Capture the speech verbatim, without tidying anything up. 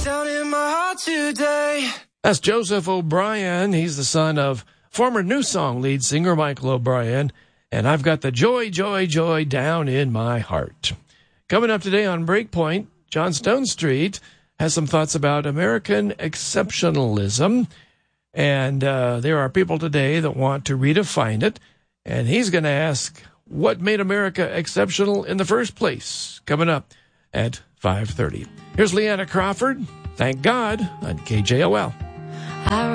down in my heart today. That's Joseph O'Brien. He's the son of former New Song lead singer Michael O'Brien. And I've got the joy, joy, joy down in my heart. Coming up today on Breakpoint, John Stonestreet has some thoughts about American exceptionalism. And uh, there are people today that want to redefine it. And he's going to ask what made America exceptional in the first place. Coming up at five thirty. Here's Leanna Crawford. Thank God on K J O L. I